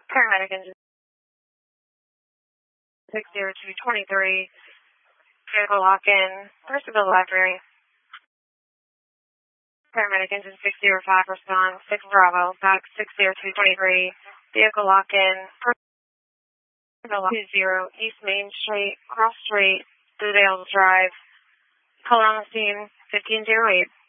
Paramedic engine 60223. Vehicle lock-in. Pursueville Library. Paramedic engine 605 respond. 6 Bravo. Back 60223. Vehicle lock-in. Pursueville 20 East Main Street. Cross Street. Bluedale Drive. Color on the scene 1508.